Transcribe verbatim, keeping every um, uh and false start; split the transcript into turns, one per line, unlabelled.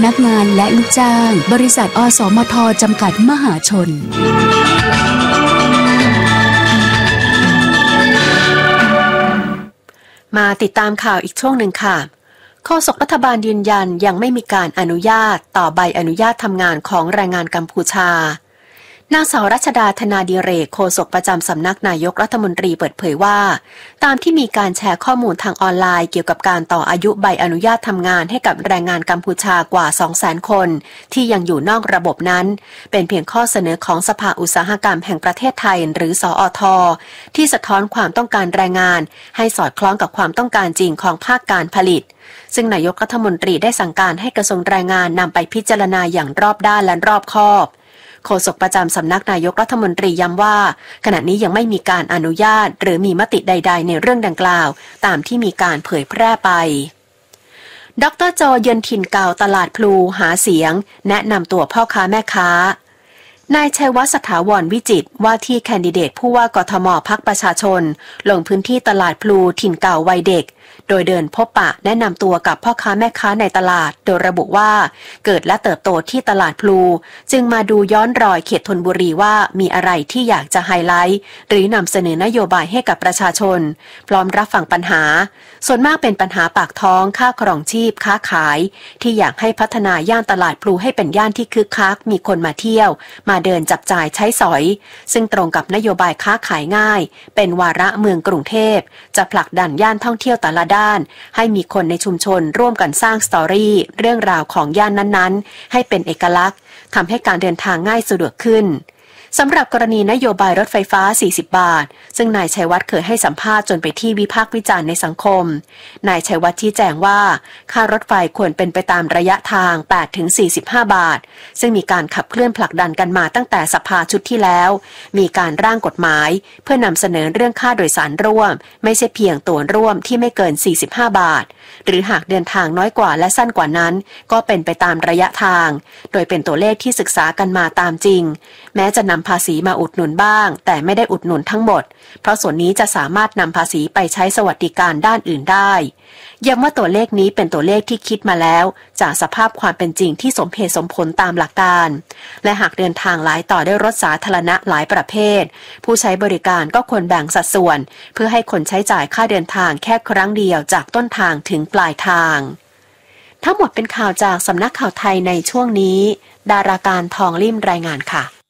พนักงานและลูกจ้างบริษัทอสมทจำกัดมหาชน
มาติดตามข่าวอีกช่วงหนึ่งค่ะโฆษกรัฐบาลยืนยันยังไม่มีการอนุญาตต่อใบอนุญาตทำงานของแรงงานกัมพูชานางสาวรัชดาธนาดิเรกโฆษกประจำสำนักนายกรัฐมนตรีเปิดเผยว่าตามที่มีการแชร์ข้อมูลทางออนไลน์เกี่ยวกับการต่ออายุใบอนุญาตทำงานให้กับแรงงานกัมพูชากว่า สองแสน คนที่ยังอยู่นอกระบบนั้นเป็นเพียงข้อเสนอของสภาอุตสาหกรรมแห่งประเทศไทยหรือสอท.ที่สะท้อนความต้องการแรงงานให้สอดคล้องกับความต้องการจริงของภาคการผลิตซึ่งนายกรัฐมนตรีได้สั่งการให้กระทรวงแรงงานนำไปพิจารณาอย่างรอบด้านและรอบคอบโฆษกประจำสำนักนายกรัฐมนตรีย้ำว่าขณะนี้ยังไม่มีการอนุญาตหรือมีมติใดๆในเรื่องดังกล่าวตามที่มีการเผยแพร่ไปดร.โจเยือนถิ่นเก่าตลาดพลูหาเสียงแนะนำตัวพ่อค้าแม่ค้านายชัยวัฒน์สถาวรวิจิตรว่าที่แคนดิเดตผู้ว่ากทมพรรคประชาชนลงพื้นที่ตลาดพลูถิ่นเก่าวัยเด็กโดยเดินพบปะแนะนำตัวกับพ่อค้าแม่ค้าในตลาดโดยระบุว่าเกิดและเติบโตที่ตลาดพลูจึงมาดูย้อนรอยเขตธนบุรีว่ามีอะไรที่อยากจะไฮไลท์หรือนำเสนอนโยบายให้กับประชาชนพร้อมรับฟังปัญหาส่วนมากเป็นปัญหาปากท้องค่าครองชีพค้าขายที่อยากให้พัฒนาย่านตลาดพลูให้เป็นย่านที่คึกคักมีคนมาเที่ยวมาเดินจับจ่ายใช้สอยซึ่งตรงกับนโยบายค้าขายง่ายเป็นวาระเมืองกรุงเทพจะผลักดันย่านท่องเที่ยวแต่ละด้านให้มีคนในชุมชนร่วมกันสร้างสตอรี่เรื่องราวของย่านนั้นๆให้เป็นเอกลักษณ์ทำให้การเดินทางง่ายสะดวกขึ้นสำหรับกรณีนโยบายรถไฟฟ้าสี่สิบบาทซึ่งนายชัยวัฒน์เคยให้สัมภาษณ์จนไปที่วิพากษ์วิจารณ์ในสังคมนายชัยวัฒน์ชี้แจงว่าค่ารถไฟควรเป็นไปตามระยะทาง แปดถึงสี่สิบห้า บาทซึ่งมีการขับเคลื่อนผลักดันกันมาตั้งแต่สภาชุดที่แล้วมีการร่างกฎหมายเพื่อนำเสนอเรื่องค่าโดยสารร่วมไม่ใช่เพียงตั๋วร่วมที่ไม่เกินสี่สิบห้าบาทหรือหากเดินทางน้อยกว่าและสั้นกว่านั้นก็เป็นไปตามระยะทางโดยเป็นตัวเลขที่ศึกษากันมาตามจริงแม้จะนำภาษีมาอุดหนุนบ้างแต่ไม่ได้อุดหนุนทั้งหมดเพราะส่วนนี้จะสามารถนำภาษีไปใช้สวัสดิการด้านอื่นได้ย้ำว่าตัวเลขนี้เป็นตัวเลขที่คิดมาแล้วจากสภาพความเป็นจริงที่สมเหตุสมผลตามหลักการและหากเดินทางหลายต่อด้วยรถสาธารณะหลายประเภทผู้ใช้บริการก็ควรแบ่งสัดส่วนเพื่อให้คนใช้จ่ายค่าเดินทางแค่ครั้งเดียวจากต้นทางถึงปลายทางทั้งหมดเป็นข่าวจากสำนักข่าวไทยในช่วงนี้ดาราการทองลิ่มรายงานค่ะ